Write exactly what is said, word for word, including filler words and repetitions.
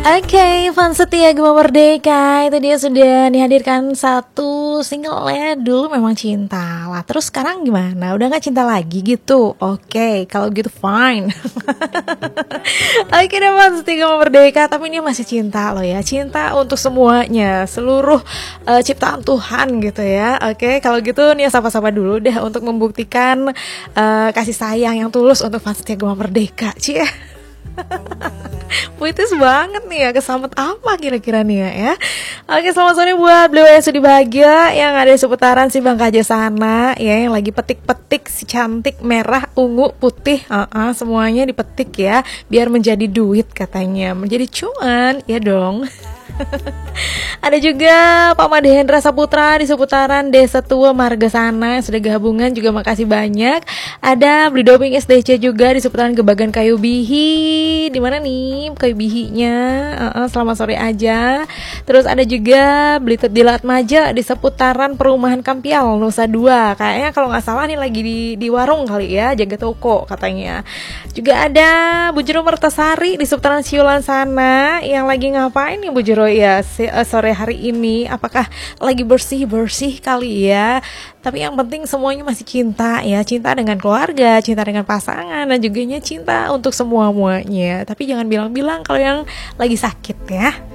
Oke, okay, fans setia Gema Merdeka, itu dia sudah dihadirkan satu singlenya. Dulu memang cinta lah, terus sekarang gimana? Udah gak cinta lagi gitu? Oke, okay, kalau gitu fine. Oke okay, deh fans setia Gema Merdeka, tapi ini masih cinta loh ya. Cinta untuk semuanya, seluruh uh, ciptaan Tuhan gitu ya. Oke, okay, kalau gitu nih sapa-sapa dulu deh untuk membuktikan uh, kasih sayang yang tulus untuk fans setia Gema Merdeka, cie. Puitis banget nih ya, kesambet apa kira-kira nih ya, ya. Oke, selamat sore buat beliau yang sudah bahagia yang ada di seputaran si Bangkaja sana ya, yang lagi petik-petik si cantik merah, ungu, putih, uh-uh, semuanya dipetik ya, biar menjadi duit katanya, menjadi cuan ya dong. Ada juga Pak Madhendra Saputra di seputaran Desa Tua Marga sana yang sudah gabungan, juga makasih banyak. Ada Beli Doping S D C juga di seputaran Gebagan Kayu Bihi. Di mana nih Kayu Bihinya? Uh-uh, selamat sore aja. Terus ada juga Beli Dilat Maja di seputaran Perumahan Kampial Nusa Dua. Kayaknya kalau nggak salah nih lagi di di warung kali ya, jaga toko katanya. Juga ada Bu Jero Mertasari di seputaran Siulan sana yang lagi ngapain nih Bu Jero ya sore hari ini? Apakah lagi bersih-bersih kali ya? Tapi yang penting semuanya masih cinta ya, cinta dengan keluarga, cinta dengan pasangan, dan juga cinta untuk semua-muanya. Tapi jangan bilang-bilang kalau yang lagi sakit ya.